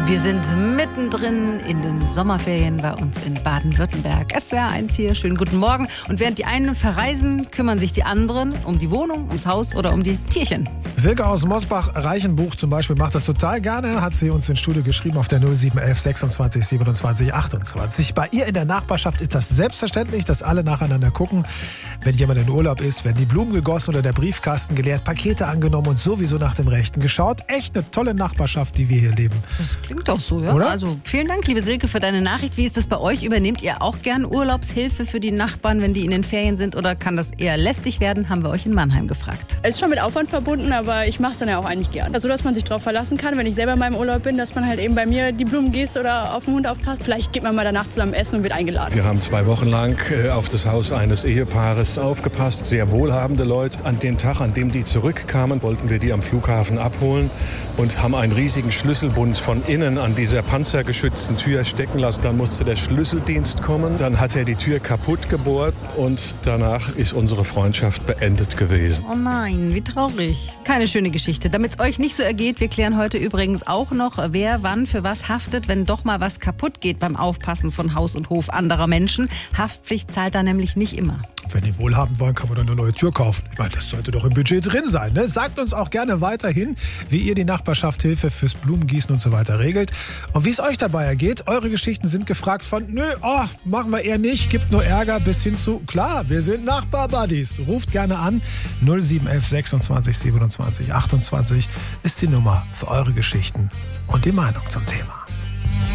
Wir sind mittendrin in den Sommerferien bei uns in Baden-Württemberg. SWR 1 hier, schönen guten Morgen. Und während die einen verreisen, kümmern sich die anderen um die Wohnung, ums Haus oder um die Tierchen. Silke aus Mosbach-Reichenbuch zum Beispiel macht das total gerne. Hat sie uns ins Studio geschrieben auf der 0711 26 27 28. Bei ihr in der Nachbarschaft ist das selbstverständlich, dass alle nacheinander gucken, wenn jemand in Urlaub ist, wenn die Blumen gegossen oder der Briefkasten geleert, Pakete angenommen und sowieso nach dem Rechten geschaut. Echt eine tolle Nachbarschaft, die wir hier leben. Das klingt doch so, ja? Oder? Also vielen Dank, liebe Silke, für deine Nachricht. Wie ist das bei euch? Übernehmt ihr auch gern Urlaubshilfe für die Nachbarn, wenn die in den Ferien sind? Oder kann das eher lästig werden? Haben wir euch in Mannheim gefragt. Es ist schon mit Aufwand verbunden, aber ich mache es dann ja auch eigentlich gern. Also, dass man sich darauf verlassen kann, wenn ich selber in meinem Urlaub bin, dass man halt eben bei mir die Blumen gießt oder auf den Hund aufpasst. Vielleicht geht man mal danach zusammen essen und wird eingeladen. Wir haben 2 Wochen lang auf das Haus eines Ehepaares aufgepasst. Sehr wohlhabende Leute. An dem Tag, an dem die zurückkamen, wollten wir die am Flughafen abholen und haben einen riesigen Schlüsselbund von innen an dieser panzergeschützten Tür stecken lassen. Dann musste der Schlüsseldienst kommen. Dann hat er die Tür kaputt gebohrt und danach ist unsere Freundschaft beendet gewesen. Oh nein, wie traurig. Keine schöne Geschichte. Damit es euch nicht so ergeht, wir klären heute übrigens auch noch, wer wann für was haftet, wenn doch mal was kaputt geht beim Aufpassen von Haus und Hof anderer Menschen. Haftpflicht zahlt da nämlich nicht immer. Wenn die wohlhabend wollen, kann man dann eine neue Tür kaufen. Ich meine, das sollte doch im Budget drin sein, ne? Sagt uns auch gerne weiterhin, wie ihr die Nachbarschaft Hilfe fürs Blumengießen und so weiter regelt. Und wie es euch dabei ergeht. Eure Geschichten sind gefragt von, machen wir eher nicht, gibt nur Ärger, bis hin zu, klar, wir sind Nachbar-Buddies. Ruft gerne an. 0711 26 27 28 ist die Nummer für eure Geschichten und die Meinung zum Thema.